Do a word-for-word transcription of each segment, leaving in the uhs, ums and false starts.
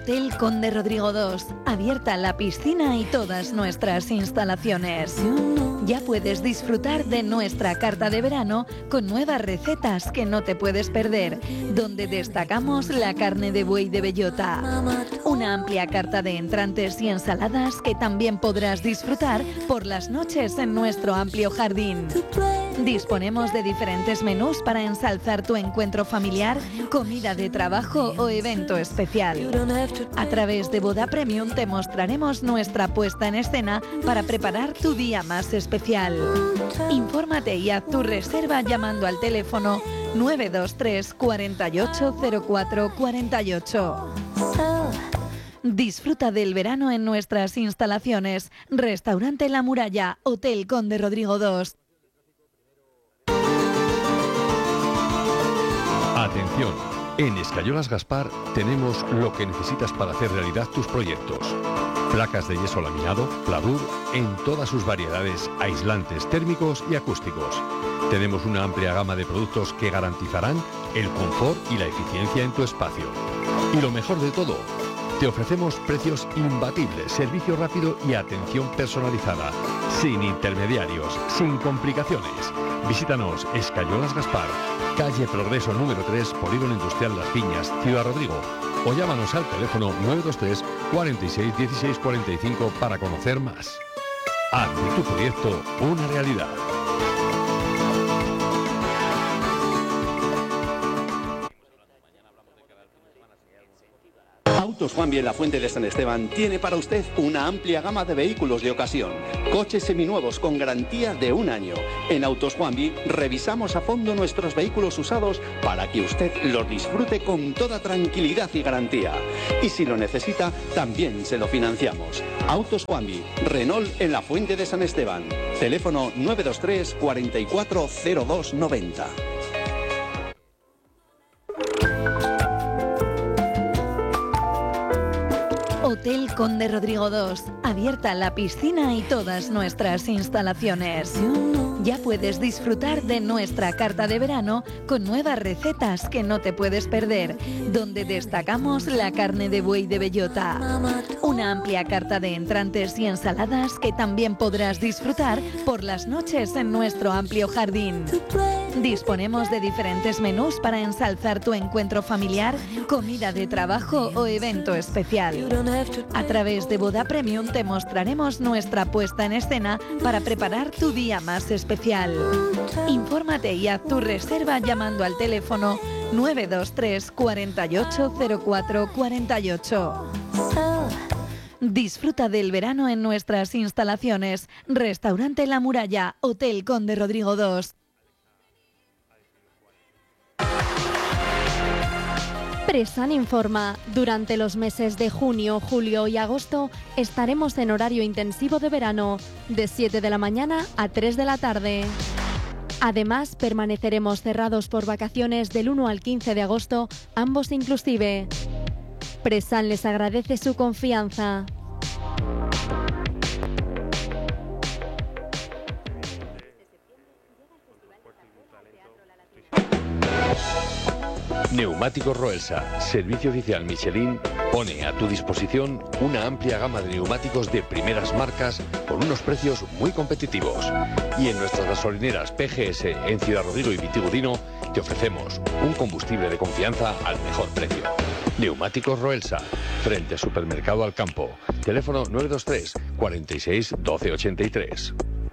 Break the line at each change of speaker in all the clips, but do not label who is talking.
Hotel Conde Rodrigo dos. Abierta la piscina y todas nuestras instalaciones. Ya puedes disfrutar de nuestra carta de verano con nuevas recetas que no te puedes perder, donde destacamos la carne de buey de bellota. Una amplia carta de entrantes y ensaladas que también podrás disfrutar por las noches en nuestro amplio jardín. Disponemos de diferentes menús para ensalzar tu encuentro familiar, comida de trabajo o evento especial. A través de Boda Premium te mostraremos nuestra puesta en escena para preparar tu día más especial. Infórmate y haz tu reserva llamando al teléfono nueve dos tres, cuatro ocho cero cuatro cuatro ocho. Disfruta del verano en nuestras instalaciones. Restaurante La Muralla, Hotel Conde Rodrigo dos.
Atención, en Escayolas Gaspar tenemos lo que necesitas para hacer realidad tus proyectos. Placas de yeso laminado, Pladur, en todas sus variedades, aislantes térmicos y acústicos. Tenemos una amplia gama de productos que garantizarán el confort y la eficiencia en tu espacio. Y lo mejor de todo, te ofrecemos precios imbatibles, servicio rápido y atención personalizada, sin intermediarios, sin complicaciones. Visítanos Escayolas Gaspar, calle Progreso número tres, Polígono Industrial Las Viñas, Ciudad Rodrigo, o llámanos al teléfono nueve dos tres, cuarenta y seis, dieciséis cuarenta y cinco para conocer más. Haz de tu proyecto una realidad.
Autos Juanvi en la Fuente de San Esteban tiene para usted una amplia gama de vehículos de ocasión. Coches seminuevos con garantía de un año. En Autos Juanvi revisamos a fondo nuestros vehículos usados para que usted los disfrute con toda tranquilidad y garantía. Y si lo necesita, también se lo financiamos. Autos Juanvi, Renault en la Fuente de San Esteban. Teléfono nueve dos tres, cuarenta y cuatro, cero dos noventa.
Hotel Conde Rodrigo dos. Abierta la piscina y todas nuestras instalaciones. Ya puedes disfrutar de nuestra carta de verano con nuevas recetas que no te puedes perder, donde destacamos la carne de buey de bellota. Una amplia carta de entrantes y ensaladas que también podrás disfrutar por las noches en nuestro amplio jardín. Disponemos de diferentes menús para ensalzar tu encuentro familiar, comida de trabajo o evento especial. A través de Boda Premium te mostraremos nuestra puesta en escena para preparar tu día más especial. Infórmate y haz tu reserva llamando al teléfono nueve dos tres, cuarenta y ocho, cero cuatro cuarenta y ocho. Disfruta del verano en nuestras instalaciones. Restaurante La Muralla, Hotel Conde Rodrigo dos.
Presan informa, durante los meses de junio, julio y agosto estaremos en horario intensivo de verano, de siete de la mañana a tres de la tarde. Además, permaneceremos cerrados por vacaciones del uno al quince de agosto, ambos inclusive. Presan les agradece su confianza.
Neumáticos Roelsa, servicio oficial Michelin, pone a tu disposición una amplia gama de neumáticos de primeras marcas con unos precios muy competitivos. Y en nuestras gasolineras P G S en Ciudad Rodrigo y Vitigudino te ofrecemos un combustible de confianza al mejor precio. Neumáticos Roelsa, frente Supermercado al Campo. Teléfono nueve dos tres, cuarenta y seis, doce ochenta y tres.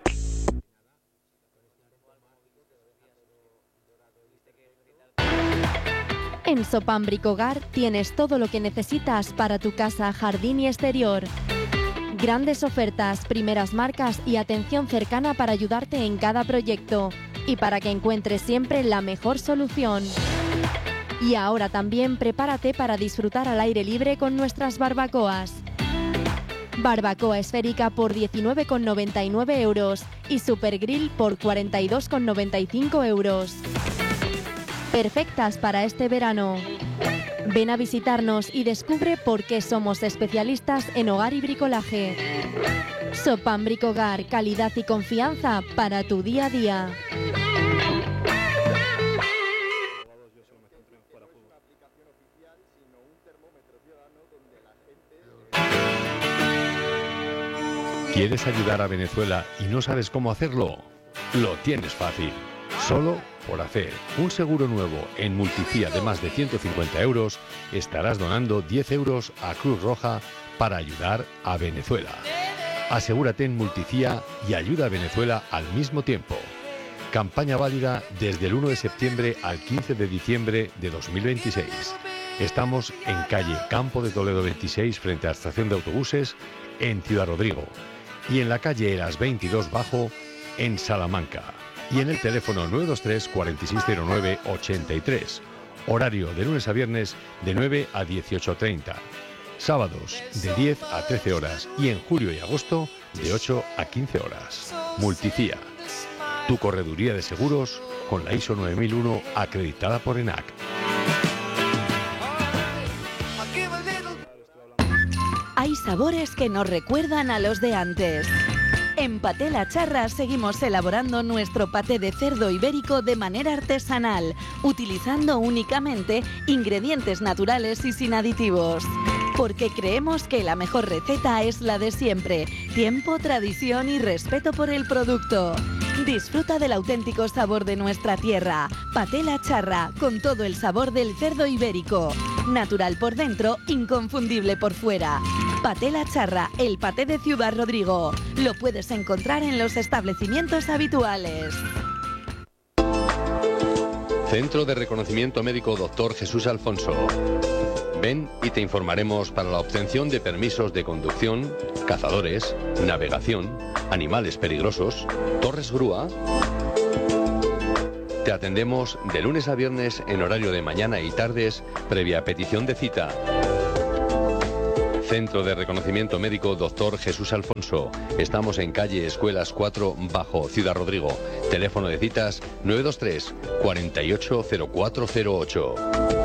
En Sopam Bricogar tienes todo lo que necesitas para tu casa, jardín y exterior. Grandes ofertas, primeras marcas y atención cercana para ayudarte en cada proyecto y para que encuentres siempre la mejor solución. Y ahora también prepárate para disfrutar al aire libre con nuestras barbacoas. Barbacoa esférica por diecinueve con noventa y nueve euros y Super Grill por cuarenta y dos con noventa y cinco euros. Perfectas para este verano. Ven a visitarnos y descubre por qué somos especialistas en hogar y bricolaje. Sopam Bricogar, calidad y confianza para tu día a día.
¿Quieres ayudar a Venezuela y no sabes cómo hacerlo? Lo tienes fácil. Solo por hacer un seguro nuevo en Multicía de más de ciento cincuenta euros, estarás donando diez euros a Cruz Roja para ayudar a Venezuela. Asegúrate en Multicía y ayuda a Venezuela al mismo tiempo. Campaña válida desde el uno de septiembre al quince de diciembre de dos mil veintiséis. Estamos en calle Campo de Toledo veintiséis frente a la estación de autobuses en Ciudad Rodrigo y en la calle Eras veintidós Bajo en Salamanca. Y en el teléfono nueve dos tres, cuatro seis cero nueve, ochenta y tres. Horario de lunes a viernes de nueve a dieciocho treinta. Sábados de diez a trece horas y en julio y agosto de ocho a quince horas. Multicía, tu correduría de seguros con la I S O nueve mil uno acreditada por ENAC.
Hay sabores que nos recuerdan a los de antes. En Paté La Charra seguimos elaborando nuestro paté de cerdo ibérico de manera artesanal, utilizando únicamente ingredientes naturales y sin aditivos. Porque creemos que la mejor receta es la de siempre: tiempo, tradición y respeto por el producto. Disfruta del auténtico sabor de nuestra tierra. Paté La Charra, con todo el sabor del cerdo ibérico. Natural por dentro, inconfundible por fuera. Paté La Charra, el paté de Ciudad Rodrigo. Lo puedes encontrar en los establecimientos habituales.
Centro de Reconocimiento Médico Doctor Jesús Alfonso. Ven y te informaremos para la obtención de permisos de conducción, cazadores, navegación, animales peligrosos, torres grúa. Te atendemos de lunes a viernes en horario de mañana y tardes, previa petición de cita. Centro de Reconocimiento Médico Doctor Jesús Alfonso. Estamos en calle Escuelas cuatro Bajo, Ciudad Rodrigo. Teléfono de citas nueve dos tres, cuarenta y ocho, cero cuatro cero ocho.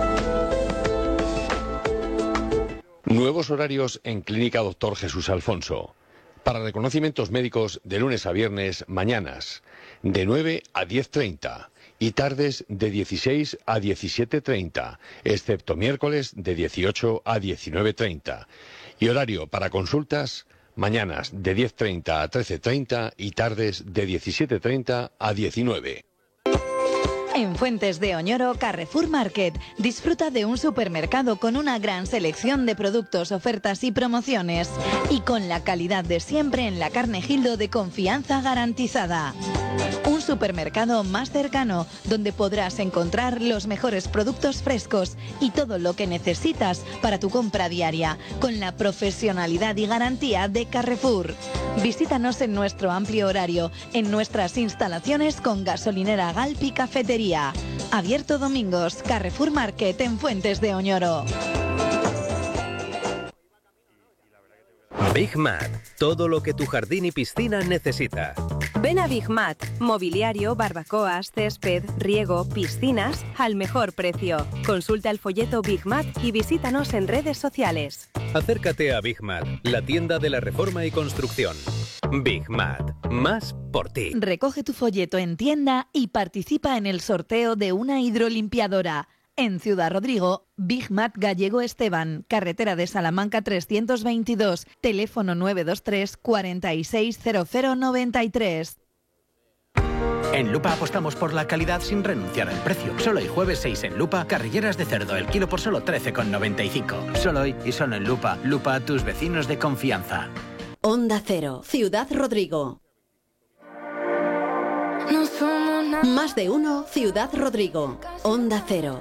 Nuevos horarios en Clínica Doctor Jesús Alfonso. Para reconocimientos médicos de lunes a viernes, mañanas de nueve a diez treinta y tardes de dieciséis a diecisiete treinta, excepto miércoles de dieciocho a diecinueve treinta. Y horario para consultas, mañanas de diez treinta a trece treinta y tardes de diecisiete treinta a diecinueve.
En Fuentes de Oñoro, Carrefour Market, disfruta de un supermercado con una gran selección de productos, ofertas y promociones. Y con la calidad de siempre en la carne Gildo de confianza garantizada. Un supermercado más cercano, donde podrás encontrar los mejores productos frescos y todo lo que necesitas para tu compra diaria, con la profesionalidad y garantía de Carrefour. Visítanos en nuestro amplio horario, en nuestras instalaciones con gasolinera Galp y cafetería. Abierto domingos, Carrefour Market en Fuentes de Oñoro.
Big Mat, todo lo que tu jardín y piscina necesita.
Ven a Big Mat, mobiliario, barbacoas, césped, riego, piscinas, al mejor precio. Consulta el folleto Big Mat y visítanos en redes sociales.
Acércate a Big Mat, la tienda de la reforma y construcción. Big Mat, más por ti.
Recoge tu folleto en tienda y participa en el sorteo de una hidrolimpiadora. En Ciudad Rodrigo, Big Mat Gallego Esteban, carretera de Salamanca trescientos veintidós, teléfono nueve dos tres, cuarenta y seis, cero cero noventa y tres.
En Lupa apostamos por la calidad sin renunciar al precio. Solo hoy jueves seis en Lupa, carrilleras de cerdo, el kilo por solo trece con noventa y cinco. Solo hoy y solo en Lupa. Lupa, tus vecinos de confianza.
Onda Cero, Ciudad Rodrigo. Más de uno, Ciudad Rodrigo. Onda Cero.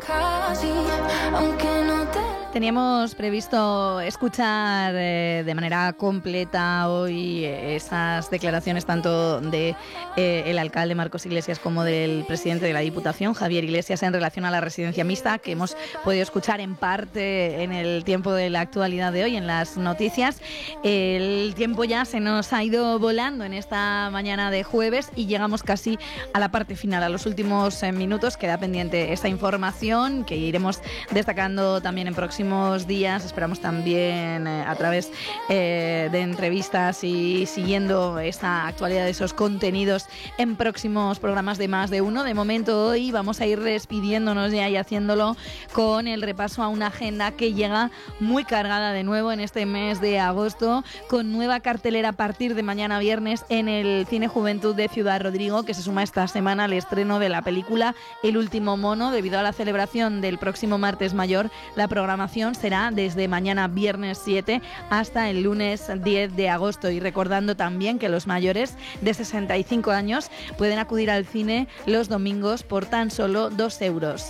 Teníamos previsto escuchar eh, de manera completa hoy eh, esas declaraciones tanto de eh, el alcalde Marcos Iglesias como del presidente de la Diputación, Javier Iglesias, en relación a la residencia mixta, que hemos podido escuchar en parte en el tiempo de la actualidad de hoy, en las noticias. El tiempo ya se nos ha ido volando en esta mañana de jueves y llegamos casi a la parte final, a los últimos eh, minutos. Queda pendiente esta información que iremos destacando también en próximos
próximos días. Esperamos también eh, a través eh, de entrevistas y siguiendo esa actualidad de esos contenidos en próximos programas de Más de Uno. De momento hoy vamos a ir despidiéndonos ya y haciéndolo con el repaso a una agenda que llega muy cargada de nuevo en este mes de agosto, con nueva cartelera a partir de mañana viernes en el Cine Juventud de Ciudad Rodrigo, que se suma esta semana al estreno de la película El último mono. Debido a la celebración del próximo martes mayor, la programación será desde mañana viernes siete hasta el lunes diez de agosto. Y recordando también que los mayores de sesenta y cinco años pueden acudir al cine los domingos por tan solo dos euros.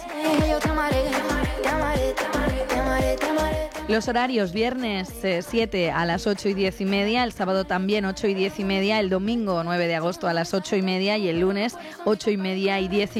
Los horarios: viernes eh, siete a las ocho y diez y media, el sábado también ocho y diez y media, el domingo nueve de agosto a las ocho y media y el lunes ocho y media y diez y